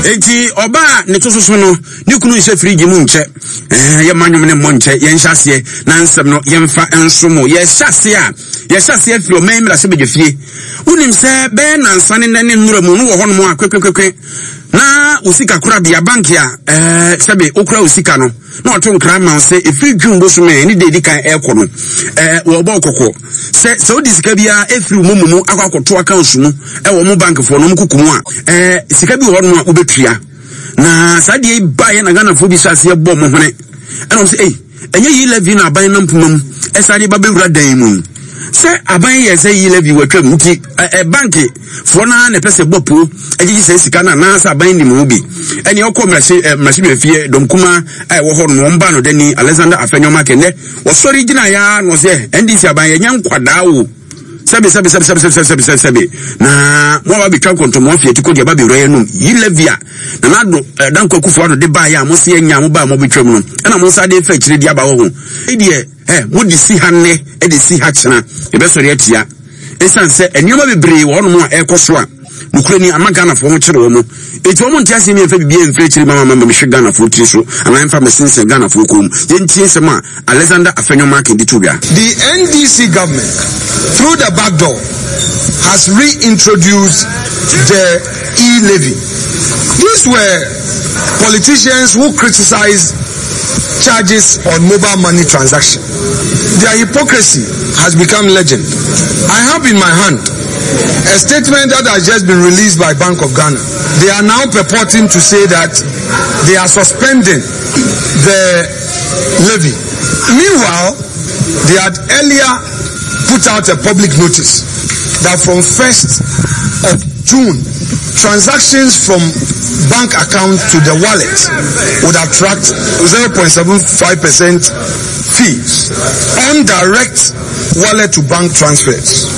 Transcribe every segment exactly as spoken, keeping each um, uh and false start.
Enti oba ne tososo no ne kunu ise frigi mu nche eh ye manwom ne mo nche ye nhase na nsem no ye mfa ensomo ye hyase a ye hyase afiri o memra se bedefie unim se be na nsane ne ne nnura mu no wo hono a kwekwekwe na usika kura bia bank ya eh sebe okura usika no na oto nkra ma se efiri dwumbo so me ni dedi kan ekọ no eh wo bo kokko se se odi sika bia efiri mumu akwakoto account mu e wo mo bank fo no mkukumu a eh sika bi ho no a obetua na sadie ba ye na Ghana fo bi sase ye bo mo hone e no se eh enye yi levy na ban na mpumam e sade ba bewura dan mu se aban ye se yi levy watwam nti e bank fo na na pese bopo ejiji se sika na na sa ban ni mu bi eni okomrase mrase befie domkuma ai wo ho no mba no dani Alexander Afenyoma kende wo sori gina ya no se N D C aban ye nya nkwada wo sabe sabe sabe sabe sabe sabe sabe sabe na mo ba bitwa kontomo afie tiko de ba be roye no yi levia na na do dan kwakufu ado de ba ya mo se nya mo ba mo bitwam no na mo sa de fa kire dia ba wo ho e de eh mo di si hanne e de si ha kyena e be sori atia esanse enioma bebre wo no mo ekoso a nukure ni amagana fo mo kire wo mo eti wo mo ntiase mi efa bibie mfre kire mama mama me hwegana fo tiri so ana mfa mesense Ghana fo kom ye ntie sema Alexander Afenyoma kendi tubia. The N D C government through the back door has reintroduced the e-levy. These were politicians who criticized charges on mobile money transaction. Their hypocrisy has become legend. I have in my hand a statement that has just been released by Bank of Ghana. They are now purporting to say that they are suspending the levy. Meanwhile, they had earlier put out a public notice that from first of June, transactions from bank account to the wallet would attract zero point seven five percent fees on direct wallet to bank transfers.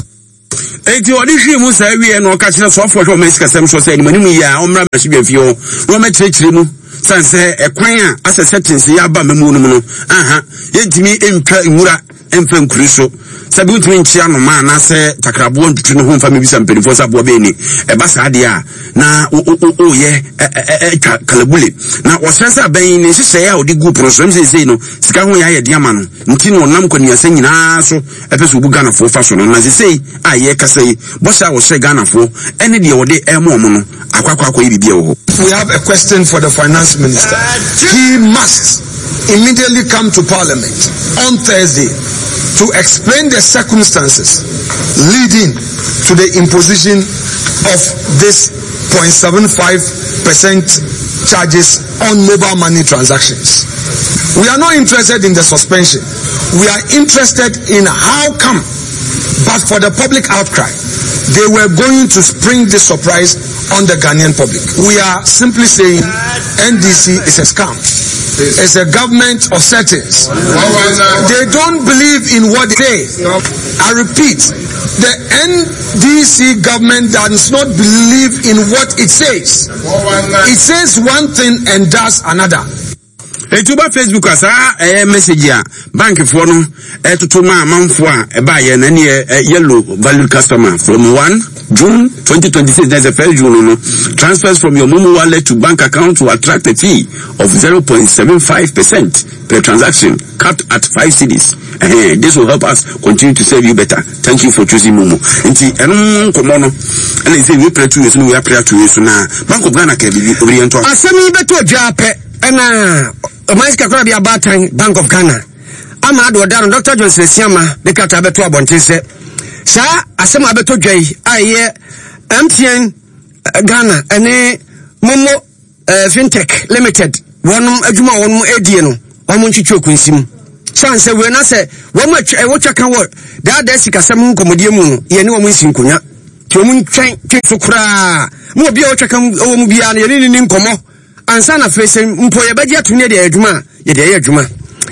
Eti odi hwe mu sa wie no ka kire so afo hwe o mesika sem so say ni manimu ya omra machine befie o no ma kirekire mu sanse ekwan a ase settings ya ba memu no mu aha yentimi entwa nwura emfa nkuri so sabi utimi nchia no ma na se takrabo ntutu no ho mfa mebisa mpelifo sabo be ni e ba sa de a na o ye etwa kalabule na osesa ban ni hye ya odi gu program sei sei no sika ho ya ye de ama no nti no nam kwani asa nyina so epeso bu Ghana fo fa so no na sei a ye kasa yi bo sha wo hye Ghana fo ene de wo de emo mo no akwakwa akwa yi bibia wo. We have a question for the finance minister. He must immediately come to parliament on Thursday to explain the circumstances leading to the imposition of this zero point seven five percent charges on mobile money transactions. We are not interested in the suspension. We are interested in how come, but for the public outcry, they were going to spring this surprise on the Ghanaian public. We are simply saying N D C is a scam. It's a government of settings. They don't believe in what they say. I repeat, the N D C government does not believe in what it says. It says one thing and does another. Etuba Facebook asa eh message ya bank for no etutuma manfo a e ba ye na ne yellow value customer from first June twenty twenty-six. There's a first June no transfers from your Momo wallet to bank account to attract a fee of zero point seven five percent per transaction, capped at five cedis. Eh this will help us continue to serve you better. Thank you for choosing Momo. Nti eno komo no and say we pray to you so we pray to you so na Bank of Ghana ke bi oriento asemi beto dwape ena Omaisika kwa bia batan Bank of Ghana ama ado dano Doctor Johnson Siama de kata beto abonte se sa asema abeto dwai aye M T N Ghana ene Momo uh, Fintech Limited wonum adwuma wonum edie no wonum ntwitwe kunsim chance we na se wonum e wotwa kan wo da da sika sem nkomodie mu no ye ne wonum nsinkonya ti wonum twen twetso kura mo bia wotwa kan wonum bia ne ne ni nkomo ansa na fese mpo ye baje atune de adwuma ye de ye adwuma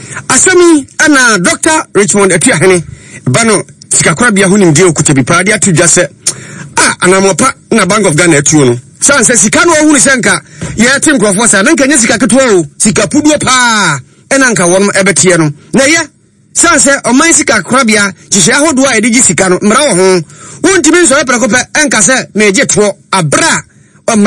asemi ana Doctor Richmond Atuahene bano sikakora bia hunim de okuta bi pa de atudwa se ah anamopa na Bank of Ghana atuo no sanse sika no ohunu senka ye tim krofo sa nanka nya sika keto o sika puduo pa ena nka won ebetie no na ye sanse oman sika korabia hihye ahodo a edigi sika no mra wo ho wontimi nso epra kope enka se meje to abra omra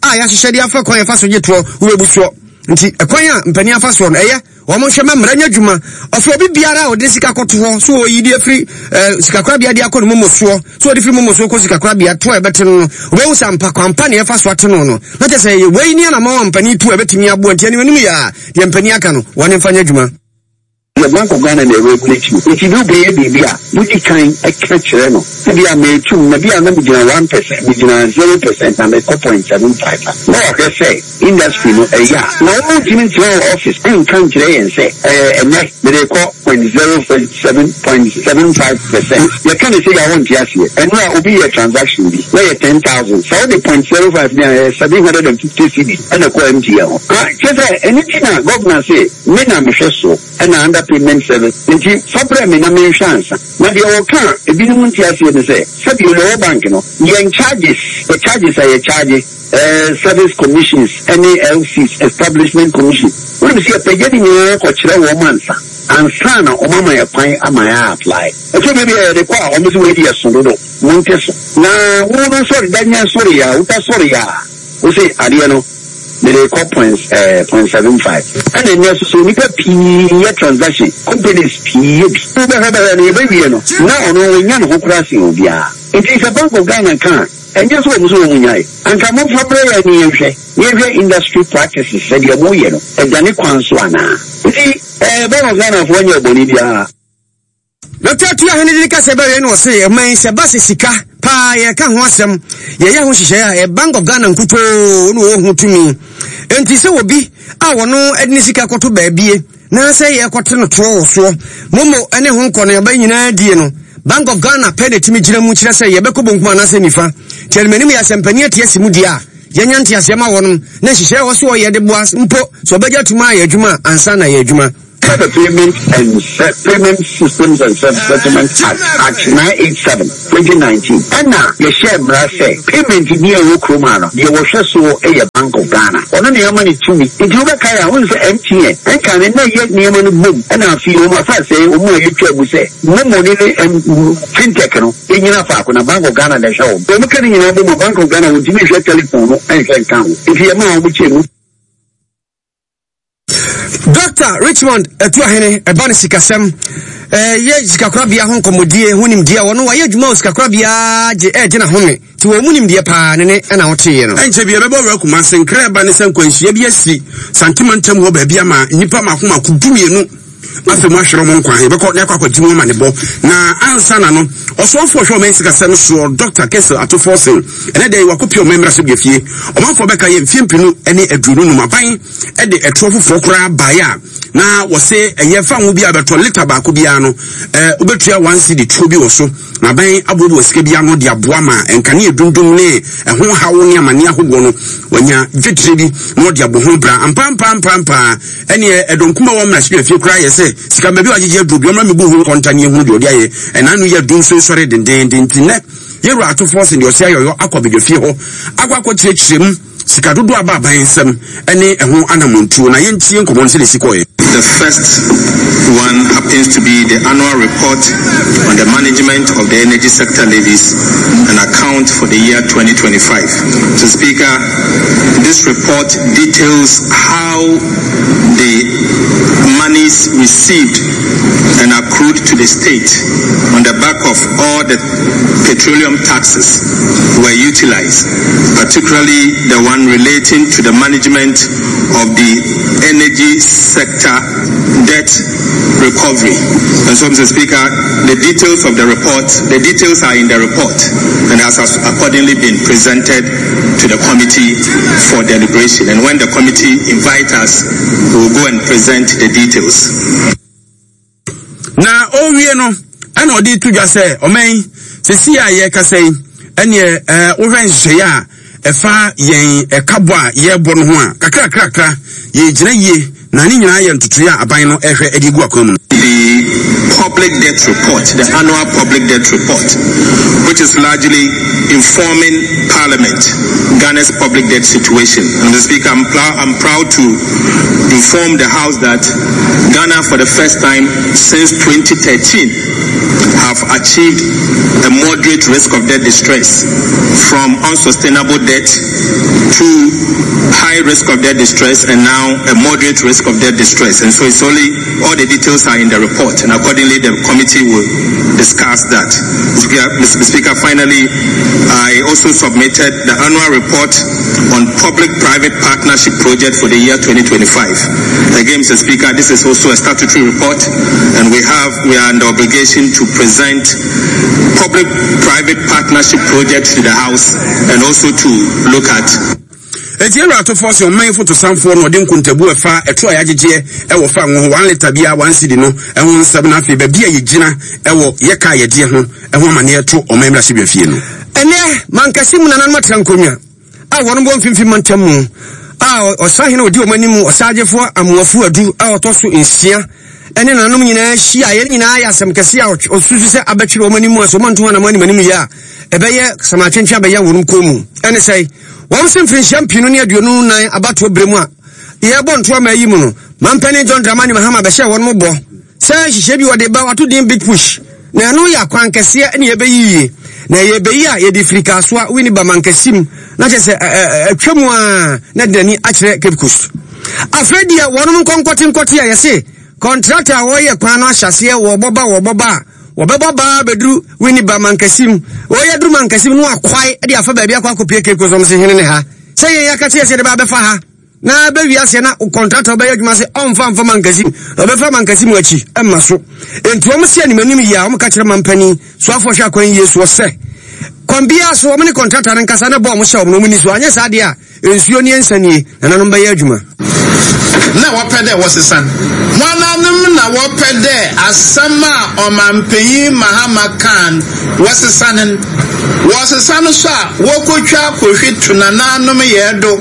a ya hyehyɛ de afa kwan ya fa so gyeto wo ebuso nti ekwan a mpani afa so no eye wo mo hwɛ mamra nya dwuma ɔso obi biara o de sika kɔto ho so o yi de afri sika kora bia de akɔ no momoso so o de firi momoso kɔ sika kora bia to ebete no wo behu sampa kwampa ne fa so ate no no na te sɛ wei ni na ma mpani tu ebetimi abo nti ani nim ya de mpani aka no wɔne mfa nya dwuma. The Bank of Ghana they regulate you. If you do pay a baby, you can catch it. No, maybe I may two, maybe I may be one percent, maybe zero percent, and four point seven five. No, they say industry no, a yeah. Now, all Jimmy Joe office, I come today and say, uh, and next they call point zero seven point seven five percent. You can't say I want yes here, and now will be a transaction be where ten thousand. So the point zero five now seven hundred and fifty C D and a call M T L. Ah, just anything governor say, me na me so and under payment service. Nti fabre me na me chance. Na de o kan e bi mu ntia se ne se. Sabi o bank no, yen charges, the charges are charges uh, service commissions, N A L Cs, establishment commission. When we see a page ni ko kire wo mansa. Ansa na o mama ya kwan ama ya apply. E so maybe e de kwa o mo so we di so do do. Mo nteso. Na wo no sorry danya sorry ya, uta sorry ya. O se ade no they call points uh point seven five. And then yes, so we got P transaction companies P. Baby, you know. Now no we know who crossing of ya. It is a Bank of Ghana can and just what was on yai. And come up for prayer and industry practices said you know you know and then it kwanswana. See uh Bank of Ghana for your Bolivia. Doctor Tia Henry Kasebere no say man se base sika pa ye ka ho asem ye ye ho hihye a Bank of Ghana nkuto no wo hu tumi enti se obi a wono adini sika koto baabie na se ye koto no to so momo ene ho nko no ba nyina die no Bank of Ghana pe de timi gina mu kire se ye bekọ bonkuma na se nifa tielmeni ya sempani atiasi mu dia ye nyanti asema wono na hihye wo so ye de boas mpo so beja tuma ye adwuma ansa na ye adwuma. The Payment and Payment Systems and Settlement Act, Act nine eighty-seven, twenty nineteen. And now, the share brass say, payment in near Rukrumano, the Washer so a Bank of Ghana. Or any money to me. If you look at one for M T N, and can not yet near money boom. And I feel my first say, oh, you will say, no money and fintech, in your fact, on a Bank of Ghana, the show. But look at the Bank of Ghana with Jimmy telephone and can count. If you are which you Doctor Richmond etua hene eba ne sikasem eh ye sikakora bia ho komodie hunim dia wono wa ye dwuma sikakora bia je eh je na home ti wo munim dia pa ne ne na wote ye no enche bia beba wura kuma senkra eba ne senkwanhia bia si santimentam ho ba bia ma nipa ma homa kudumienu afi mo ahwero mo nkwa he bekọ ne kwakwa jimu ma ne bo na ansa na no osofo hwe o men sikasem so Doctor Kessel Atoforsen ene dey wakopi o memra so biafie o manfo beka ye mfiempinu ene aduru no maban e de etofo fokora baya na wo se eye fa ho bia beto liter ba ko bia no eh obetua one cedi tuo bi wo so na ban abobo sika bia no de aboa ma enkane edundum ne eho hawo ne amane ahogo no wanya dwetire bi no de aboho bra ampam pam pam pa ene edonkuma wo mra hwe afie kura ye se sika mabi wagye duro bi omra mebu hu kontane hu de odi aye enanu ye dun so sore denden dentine yeru Atoforsen de osia yoyo akobedwefie ho akwakọ kirechirem sika dodo aba ban nsem ene eho anamontuo na yentie nkomo nse de sikoye. The first one happens to be the annual report on the management of the energy sector levies and account for the year twenty twenty-five. So, Speaker, this report details how the monies received and accrued to the state on the back of all the petroleum taxes were utilized, particularly the one relating to the management of the energy sector debt recovery. And so, Mister Speaker, the details of the report, the details are in the report and has accordingly been presented to the committee for deliberation. And when the committee invites us, we will go and present the details. Na owie no, ana odi tudwa se, omen, sisi a ye kasei, ene eh wohwen hye a efa yen ekabo a ye bo no ho a kakra kakra ye gina ye na ni nyina ye ntutu ya aban no ehwe edigu akwam. The public debt report, the annual public debt report, which is largely informing Parliament Ghana's public debt situation. And Mister Speaker, I'm, pl- I'm proud to inform the House that Ghana, for the first time since twenty thirteen, have achieved a moderate risk of debt distress from unsustainable debt to high risk of debt distress and now a moderate risk of debt distress. And so it's only, all the details are in the report, and accordingly the committee will discuss that. Mister Speaker, finally, I also submitted the annual report on public-private partnership project for the year twenty twenty-five. Again, Mister Speaker, this is also a statutory report, and we have we are under obligation to present public-private partnership projects to the House and also to look at. Eti era to force on main photo samfo no de nkuntabu efa eto ayagege e wo fa wo one liter bia one cedi no e ho nsem na fe ba bia yegina e wo ye ka ye de ho e ho mane eto o main bra hye fie no ene mankasi mu nanan matran konwa a wono bo mfimfim mantam a osahene odi o manimu osagefo amuafu adu a otoso nsia ene nanom nyina hia ye nyina ya asem kese a osusu se abetwere o manimu aso manto na mani manimu ya ebeye samatwentwa be ya wonum komu ene sei wọ́n sì fi champion ní aduonu nan abato bremu a ye bo nto ma yi mu no mampani John Dramani Mahama be hye won mo bo say hihye bi wode ba wato din big push na no ya kwan kese ne ye be yi na ye be yi a ye di frika so a wini ba mankasim na che se atwemu a na dani a kire Cape Coast afredi a won mo konkotin koti a ye se contractor wo ye kwan no ahyase wo boba wo boba wobeba ba bedru wini ba mankasim wo ye dru mankasim no akwai e de afa ba bia kwa kopie keko so mse hene ne ha se ye yakati ye se de ba be fa ha na be wi ase na contractor ba yadwuma se onfa mfa mankasim obe fa mankasim achi emma so entu o mse animanim ya o mka kire mampani so afo hwa kwan yesu o se kwambia so o mne contractor nkasa na bo mo hye o no muni so anya sa de a ensuo ni ensani na nanom ba yadwuma na wapede wosisan wananum na wapede asama omampeyi Mahama Khan wosisanen wosisan so a wokotwa kohwetu na nanum yedo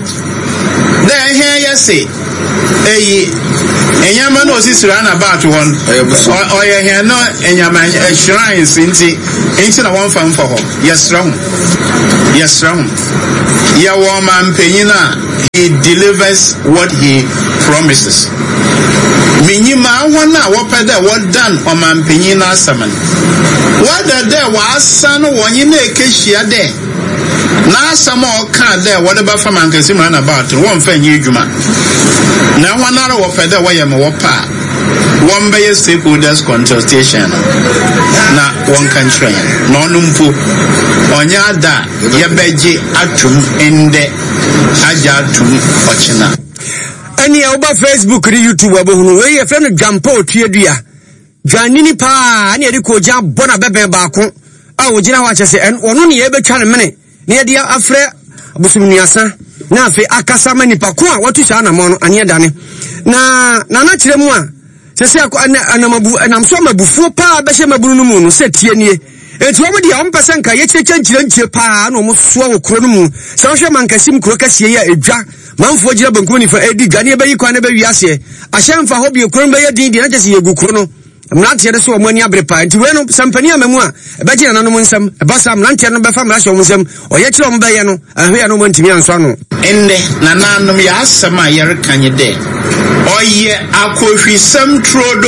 na ehia yese eyi enyama no osisira na bat won oye hia no enyama shrine sinti enti na won fam for ho yesra hu yesra hu ya wo mampeyi na he delivers what he promises. Minyima wana wapeda wadan omampenyi na asaman. Wada de waasa no wonyi na ekehia de. Na asama oka de whatever from ankasi man about won fa nyi dwuma. Na wanara wapeda wayem wopa. One by stakeholders consultation na one country no numpo onya da yebeje atum ende aja atum ochina ani e oba Facebook ri YouTube abohunu we ye friend Jampa otuadua dwanini pa ani eri ko gya bona bebe baako a wogina wa kyese en ono ne ye betwa ne mene ne ye dia afre abusumniasa na afi akasa manipa ko a watu sha na mo no ani edane na na na kyerɛ mu a sese anamabu anamso mabufuo pa be hye mabunu no mu no se tie nie enti wo de a ompese nka ye kyekye nkyire nkyire pa na omo so wo kro no mu se wo hwe mankasim kro kasie ya edwa manfo gira bankum ni fa edi gane be yi kwan be wiase ahyemfa ho bi kro be ye din din na kyese ye gu kro no mlante de so omo ani abre pa enti we no sampani amamu a be gina nanom nsam e ba sa mlante no be fa mra hye omo nsam oye kyere omo be ye no ahwe ya no mo ntimi anso ano ende na nanom ya asama yere kanye de oye akohwisam trodo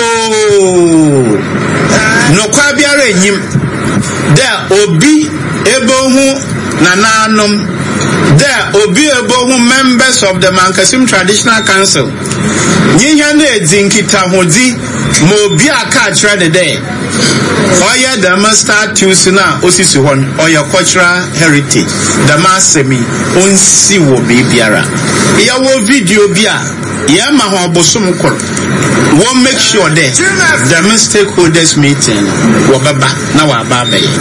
no kwa biara enyim da obi ebohu na nanom da obi ebohu members of the Mankasim Traditional Council nyinya na edinkita hodi mo obi aka kire de de oye the master tunes na osisi hon oye cultural heritage the masemi onsi wo bibiara ya wo video bia ya ma ho abosom kor wo make sure that the stakeholders meeting wo baba na wa baba ye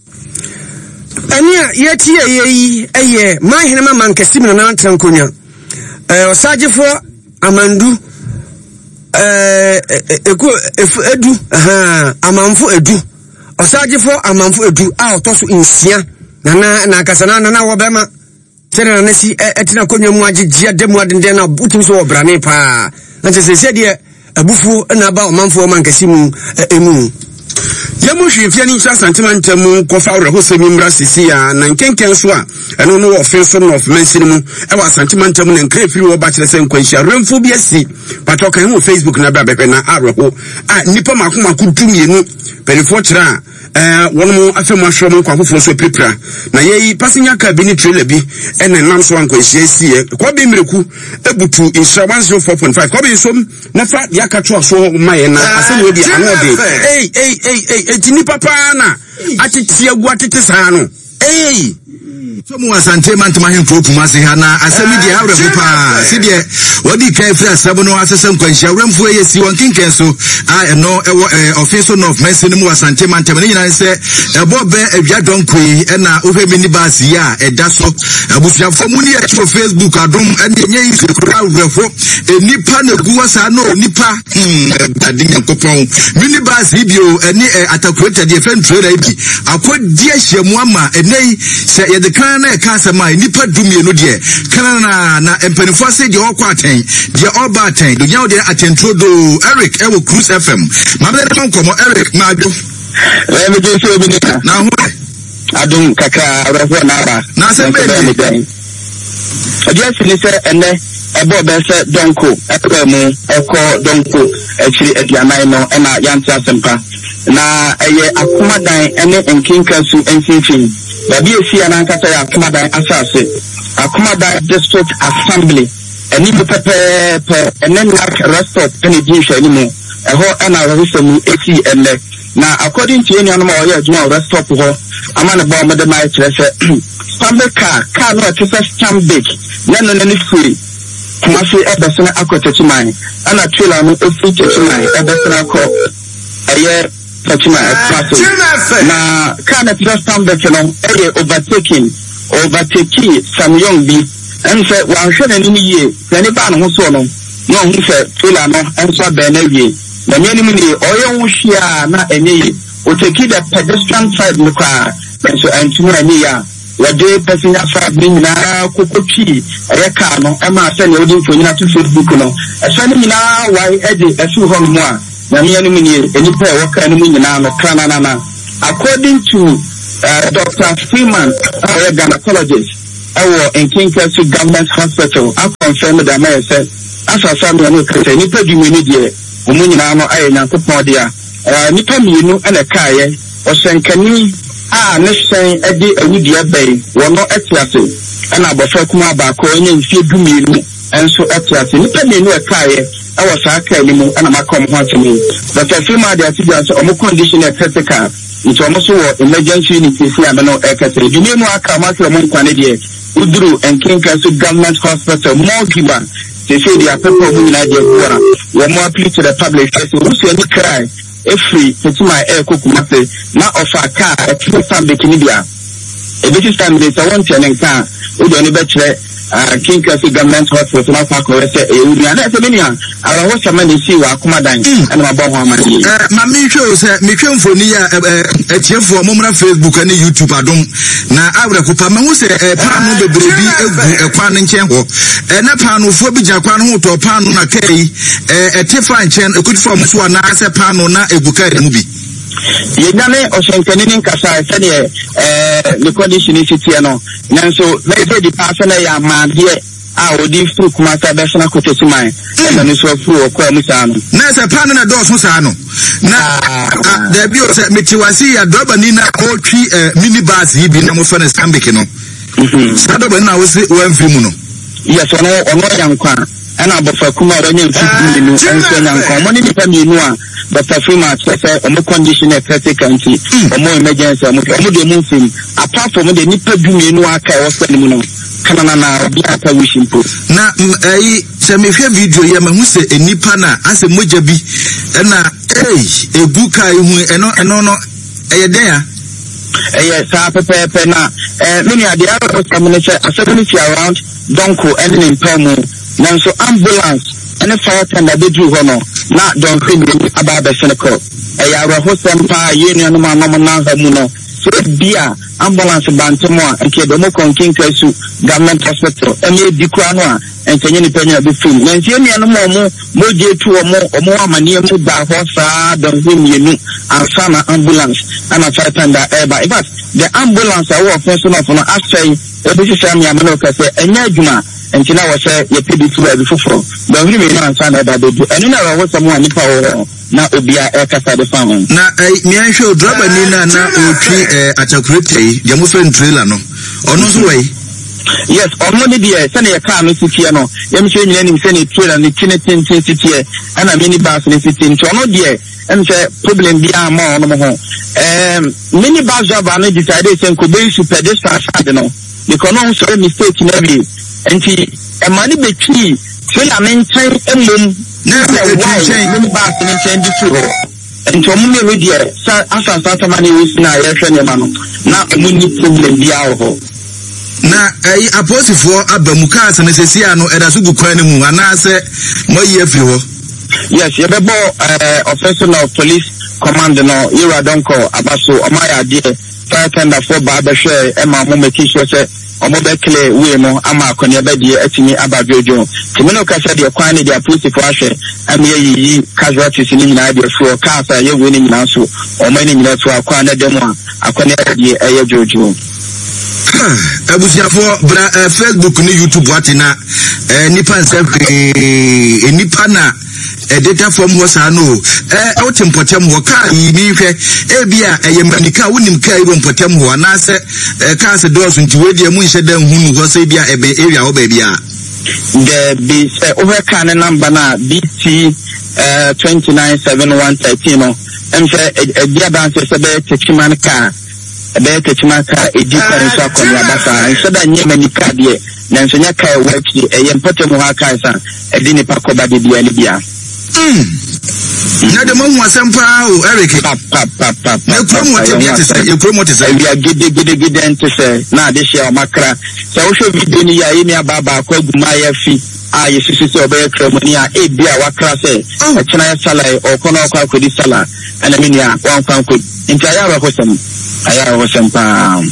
ania yeti yeyi eye mahene ma Mankasim na na trankonya eh osagefo amandu eh eko edu aha amanfo edu osagefo amanfo edu a otoso nsia na na na kasana na na wo bema tere na si etina konwa mu agegea demu adende na utim so obrane pa na se se de abufu na ba omanfo mankasi mu emu Yamu hwefia ni ncha santimanta mu kofa reho semi mra sisi ya na nkenken so a eno no offense of mention mu e wa santimanta mu na nkra firi wo ba kire se nkwanhia remfo bi asi patoka hu Facebook na ba bebe na areho a nipa makoma kutumienu perifo kira eh wono mu afemu ahwero mu kwakofo so prepra na yeyi passenger car bi ni trailer bi ene nam so ankwanhia sie kwa bi mreku ebutu insha one oh four point five kwa bi som na fa ya katwa so maye na asem we bi anode hey hey hey hey etini papa na atiti agu atiti saa no hey so mu asante mantama hemfo kumase ha na asemi de awre pa si de wodi kai fra sabo no asesem kwanhia remfo yesi won kinken so a eno ewo office no of medicine mu asante mantama ni nyina se ebo be awia donkoi e na ohwe mini bas ya eda so abusuafo mu ni e Facebook adom ene nyi sekura awrefo enipa na guwa sa no nipa hmm adinya kopon mini bas bio ene atakureta de friend trader bi akodi ahiamu ama ene se ye de na kasa mai nipa dumie no de kana na na empenifo se de okwaten de obaten do nyawo de atentro do Eric ewo Cruise F M ma be de nkomo Eric ma ado e me je so bi na ho adum kaka rafo na ba na se be ni adia sini se ene ebo be se donko ekwa mu eko donko echiri edianai no e na yanta sempa na eye akomadan ene enkinka su enfinfin babi esi anankasa ya akomadan asase akomadan district assembly eni pepe pe ene nak restart ene di hwe ni mu eho ena rehusamu eti ene na according to any animal oya adwuma restart ho amana ba mo de mai trese stambic car car no trese stambic na no ne free kuma se ebesena akotati man ana trailer no ofi tati man ebesena ko aye Touching my na kana just stand back no eye overtaking overtaking some young bi and say wan hwe na ni ye na ni ba no so no no hu se trailer no and so be na wie na me ni ni oye hu hia na enye o take the pedestrian side no kwa so antu na ni ya wade passenger side ni na kokotwi eye ka no e ma se na odi mfonyina to Facebook no e so ni na why e de e su ho no a na me anu ni enipa e waka anu nyina no kana na na according to uh, Doctor Freeman, a gynecologist our in Kinkasu Government Hospital, I confirmed that I said as a family no kase nipa di mini die omu nyina no aye nyankopon dia uh, nipa mienu na kaaye o senkani a ne sen e de awudi abai wono etiase na abofa kuma ba ko onye mfie du mienu enso etiase nipa mienu e kaaye awo saaka ni mu ana makom ho atemi but afima de atibia so omo condition e critical nti omo so emergency unit si ameno e kase di mienu aka ma so omo kwane de uduru Kinkasu Government Hospital Mogiba they say they are people who in idea who are more appeal to the public so who say any cry if free to my air kukumate na offer car a true family Canada a bit time they want to and car who don't better uh Kinkasu Government Hospital na kwa kwa say e uri na se menia ara ho chama ni si wa akumadan and ma bo ho amadi eh ma mi hwe say mi hwe mfoni ya etiefo momra Facebook and YouTube adom na awre kupa ma hu say panu bebrebi egu ekwa ne nchen ho eh na panu fo bi jakwa no to panu na kai eh etifa nchen ekutfo mo so na se panu na eguka mu bi yedane oshenkani ni nkasa sene eh the condition is it no nanso na say the person ya maade a odi fru kuma ta be sona kotesi man na no so fru okwa mu sa no na se panu na do so sa no na da bi o se metiwasi ya doba ni na otwi minibus yi bi na mo fa na Stanbic no sa doba na wo se wan fi mu no yes ono ono yankwa ana abofa kuma ronye mfiti ni enso yankwa mo ni nipa mienu a Doctor Freeman say omo condition e critical nti omo emergency omo omo de mo film apart from the nipa du mienu aka e wo mu no kana na na bi aka wishing po na eh se me hwe video ya me hu se enipa na ase moja bi na eh ebuka ihu eno eno no eye den ya eh sa pepe pe na eh many ade are community assembly around donko and in Pamu nanso ambulance and fire tender be do hono na don cream about the cynical ɛyɛ awerɛhosɛm paa yɛ nuanom a nom nansa mu no sɛ bia ambulance bantam a nke de mo konkinka su government hospital ɛne di kura no a entenye ni penya be film na ntie nuanom mo mo je tu mo mo amane mu da ho saa don mienu ansa na ambulance ana try tanda eba in fact the ambulance a wo fun so no fun afei e bi sisa mi amana ka se enya adwuma entina wo se ye pedi tu ba bi foforo don wi me na ansa na da do enu na ro so mo anipa wo na obia e kasa de fam na mi anhwe driver ni na na otwi atakurete de mo fen trailer no ono so wai yes omo ni de se na ye car no sitie no yem hwe nyina ni se na trailer ni tine tin tin sitie ana mini bus ni sitie nti ono de em se problem bi ama ono mo ho em mini bus driver no decide say ko be su pedestrian side no because no so mistake na bi nti e mani be twi trailer men chen emom na why mini bus ni chen di furo nti omo me we de sa asa sa mani we na ye hwe ne ma no na omo ni problem bi a ho na eh aposifo abamuka se ne sesia no edaso gukwan ne mu anase moyi afiri ho yes ye bebo uh, officer of police command no yira donko abaso omaya de fire tender for ba be hwe e ma mo make sure say omo be clear we no ama akone be de atimi abadwojo timi no ka se de kwan ne de aposifo ahwe am ye yi casualties ni nyina de fo ka sa ye we ni nyina so omo ni nyina to akwan na dem a akone de eye jojo abusiafo bra uh, Facebook ni YouTube watina uh, nipa nsem uh, nipa na uh, data from ho sa no eh uh, otimpotem ho ka yi hwe e bia eye manika wonim ka yi rompotem ho na se uh, ka se doors nti we dia mu nhye dan hunu ho se bia ebe area ho ba bia the be say over can number na B T uh, two nine seven one one three no em say e dia ban se be techiman ka ebe techiman ka e di kan so akon ya basa nso da nye manika de na nso nya kai work di e yempotem ho aka sa e di ni pakoba de bia ni bia mm na de mo hu asempa o Eric pap pap pap pap na promo te bia te say e promo te say bia gide gide gide ente say na de share makra so wo show video ni ya ni ababa kwa guma ya fi a yesusu se obey kremoni a e bia wakra say e china ya sala o kono kwa kodi sala ana mini a wan kwan ko intaya ba ko sam aya wo sempa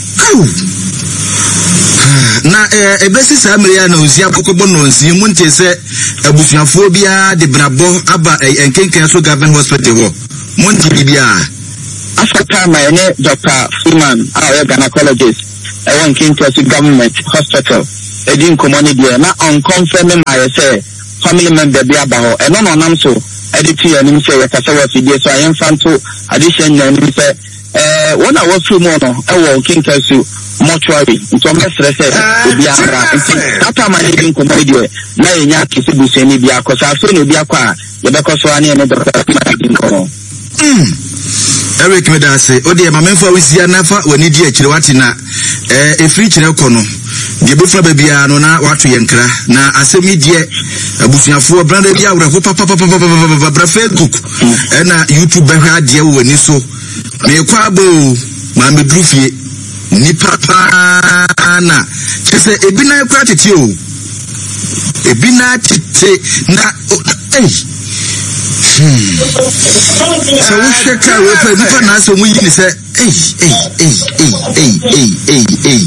na eh ebesi sa mere na ozi akokogbo no nsi mu nte se abusuafo bia de brabo aba enkenken so government hospital ho mu nte bibia after my name Doctor Freeman our gynecologist I want to to government hospital e din komoni dia na on confirm my say family member bia ba ho e no no nam so e de ti anim say yakasa wa fidie so I am fanto addition na anim say eh when I was through more no e wo kinkasu mortuary nto mesre se obi ara nti ata ma ne nkomo die na yenya kisi buseni bia akosa so no bia kwa ye be koso ani ne doctor nkomo mm Eric Medase odi e mamemfa wisia nafa wani di akire wati na eh efiri kire kono de befra ba bia no na wato yenkra na asemi die abusuafo branda bia awrefo papa papa papa bra Facebook e na YouTube behwa ade wani so me kwa abo ma medrufie ni papa na kese ebina kwa tete o ebina tete na eh hmm so we sheka we pa nipa na so mu yi ni se eh eh eh eh eh eh eh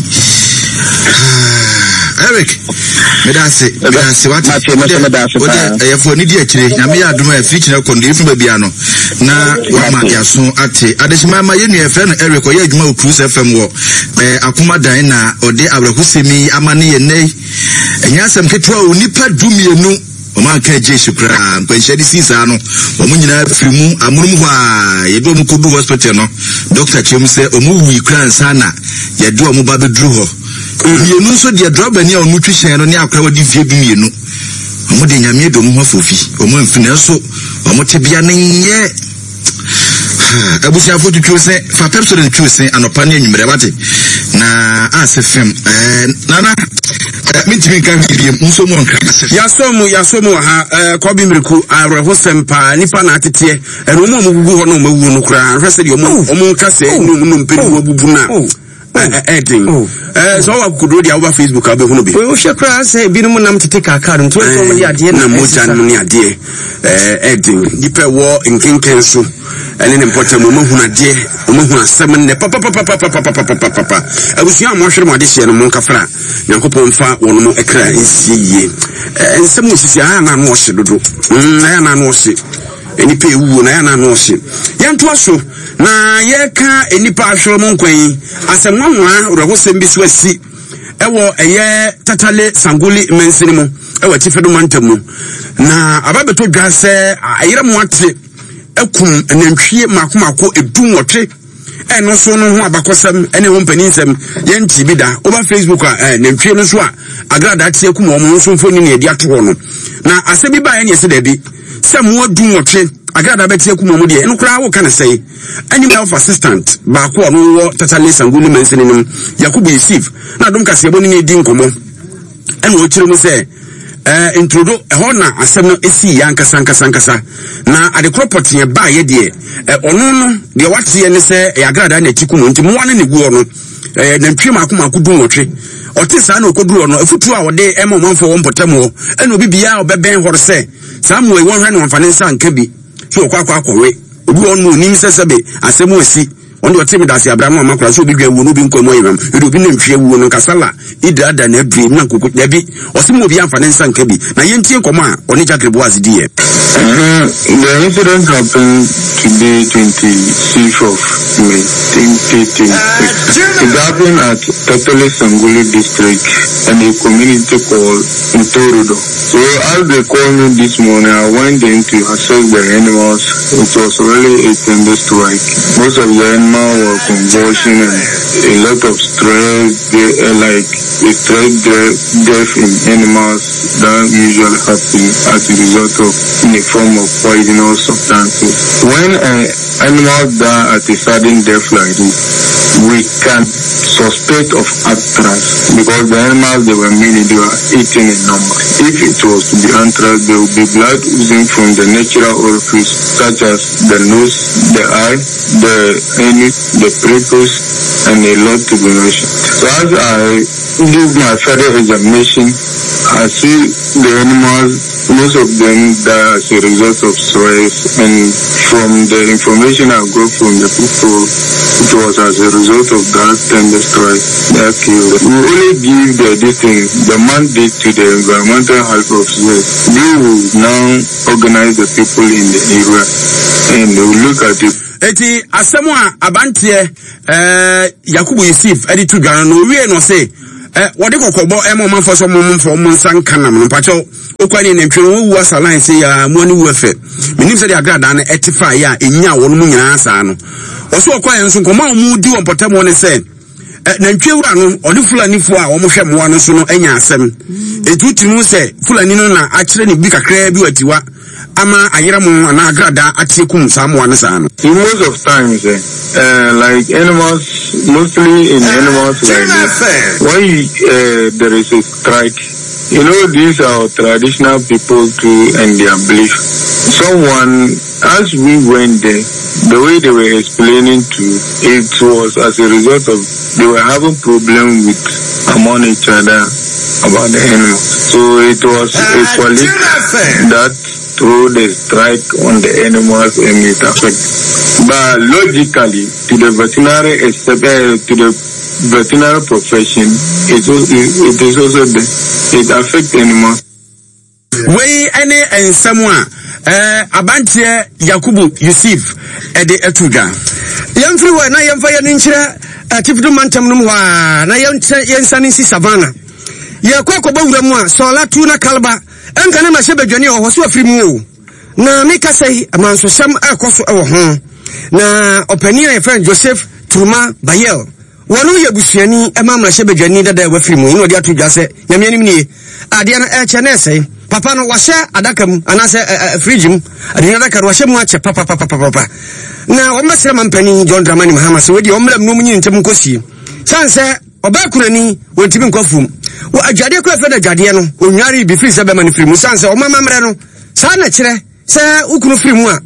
Eric medase medase what eh for ni di akire nyame ya adoma afiri kire kondo efu ba bia no na wa ma yaso ate adeshima ma yenu efe no Eric oye adwuma o Cruise F M wo eh akoma dan na ode abrahusemi amane ye nei enya asem ketwa o nipa dumienu o ma ka je shukra mpanhyadi sisa no o mu nyina afirimu amurum ho a ye do mu kodu hospital no doctor chem se o mu wi kran sana ye do o mu ba bedru ho mienu so de droba ni a onu twihyen no ne akra wadi fie bi mienu omo de nyame do mu ho fofi omo mfina so omo tebia ne nye abusia fotu twose fa pepso de twose anopa ne nwumre bate na asefem eh nana mitimi kan bi nso mo nkra yasomu yasomu ha eh kobi miriku arho sempa nipa na atete eno mo gugu ho no mawu no kura hwese de omo omo nkase no no mpeni wabubu na Edin. Eh, so wa kudo dia over Facebook abe hunu bi. We hwe kra say binum nam tete kaka no to so mo ade na moja no ne ade. Eh, Edin. Nipa wo nkenken so. Ene ne mpota mo mahuna ade, mo mahuna asem ne papa papa papa papa papa papa. Abusia mo hwere mo ade hye no mo nkafra. Nyankopon fa wono mo ekra ensie yie. Eh, ensem osisi a na no hye dodo. Mm, na na no hye. Enipa ewu na ya na no hye. Yanto aso na yeka enipa ahwere mo nkwan asemwanwa roho sembi so asi ewo eye tatale sanguli mensini mo ewo tifedo mantamu na ababeto dwa se ayere mo ate ekum enantwie makomako edun wote eno so no ho abakosam ene ho mpaninsam yenti bida over Facebook a nantwie no so a agrada ate ekum omo so mfoni ne edi ato no na asebi ba ye ne se da bi se mo adun wote agrada beti ekum omo de eno kura wo kana sei any health assistant ba ko no wo tatale sanguli mensini nim Yakubu Yusuf na dum kase ebo ni di nkomo eno o kire mu se eh introdo ehona na asem no esi yankasa nkasa nkasa na ade cropot ye ba ye de eh ono no de wate ne se e agrada na tiku no nti mo wane ne guo no eh na ntwe makoma akudun wotwe ote sa na okoduro no afutu a wode ema manfo wo mpotamo ena obi bia obeben hor se samu e won hwe no mfane nsa nka bi so kwa kwa akọwe obi onu nim sesebe asem osi on do temi dasi abraham amakura so bi dwa wu no bi nkomo yimam edo bi na ntwe wu no kasala idada na abi na kokko da bi osimo bi amfa ne nsa nka bi na yentie komo a oni jakrebo azidi ye. The incident happened today, twenty-sixth of May, twenty twenty-six. It happened at Tatale Sanguli district and a community called Ntorodo. So as they called me this morning, I went in to assess the animals. It was really a tender strike. Most of the animals were convulsion and a lot of stress, they, uh, like a stress death in animals that usually happen as a result of in a form of poisonous substances. When an animal die at a sudden death like this, we can suspect of anthrax because the animals they were mainly they were eating in number. If it was to be anthrax, there would be blood oozing from the natural orifice such as the nose, the eye, the anus, the prepuce, and a lot to be mentioned. So as I give my further examination, I see the animals, most of them die as a result of stress, and from the information I got from the people, it was as a result of that tender strike that killed. We only give the this thing, the mandate to the environmental health officers. They will now organize the people in the area and they will look at it. Eti asemwa abantie eh Yakubu Yusuf edi to dwan no wie no say eh wode kokobo emo manfo so mom mfo mom san kanam no pacho okwani ne ntwe wo wu asalan say ya moni wu efe minim say the agrada na etifa ya enya wo no mu nyina asa no oso okwan nso koma mu di won potamo ne say eh na ntwe wura no ode fulani fo a wo mo hwe mo no so no enya asem etuti mu say fulani no na akire ne bi kakra bi watiwa ama ayera mu na agrada atiekum samoa ne sa no. Most of times eh, uh, like animals, mostly in animals like this, when you, uh, there is a strike, you know, these are traditional people too and their belief. Someone, as we went there, the way they were explaining to it was as a result of they were having problem with among each other about the animals. So it was a colleague that through the strike on the animals and it affects. But logically, to the veterinary, uh, to the veterinary profession, it, was, it is also the, it affects animals. We any and someone eh abantie Yakubu Yusuf ede etuga yamfiri wa na yamfa ya ninchira atifudu mantam no wa na yensani si savana ye kwa ko bawura mu a sola tu na kalba enka na mahye badwane o hoso afiri mu o na meka sei amanso sam akoso e wo ho na opani a friend Joseph Truma Bayel wono ye busuani e ma mahye badwane dada wa afiri mu ino de atudwa se nyamianim ni ade na e chene sei papa no wahye adakam anase fridge mu ade na adaka wahye mu ache papa papa papa na o mesere mampani John Dramani Mahama se wedi o mram no munyi ntem kosie sanse obakunani wontimi nkofum wo adwade ko afa da dwade no onware bi free se be mani free mu sanse o mama mre no sa na kire se ukunu free mu a